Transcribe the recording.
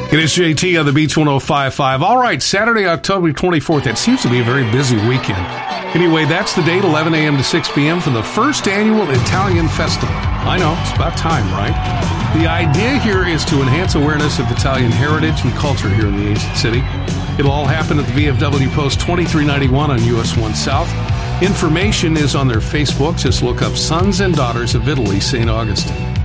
It is JT on the Beach 105.5. All right, Saturday, October 24th. That seems to be a very busy weekend. Anyway, that's the date, 11 a.m. to 6 p.m. for the first annual Italian Festival. I know, it's about time, right? The idea here is to enhance awareness of Italian heritage and culture here in the ancient city. It'll all happen at the VFW Post 2391 on US 1 South. Information is on their Facebook. Just look up Sons and Daughters of Italy, St. Augustine.